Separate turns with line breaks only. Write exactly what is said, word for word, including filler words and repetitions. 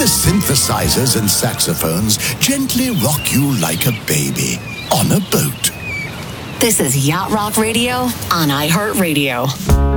the synthesizers and saxophones gently rock you like a baby on a boat.
This is Yacht Rock Radio on iHeartRadio.